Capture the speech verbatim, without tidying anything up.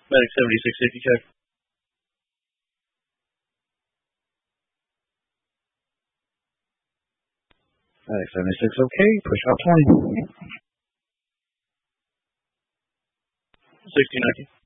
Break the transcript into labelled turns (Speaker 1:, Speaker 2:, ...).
Speaker 1: Medic seventy-six safety check.
Speaker 2: Medic seventy-six, okay. Push out twenty.
Speaker 1: sixty nineteen.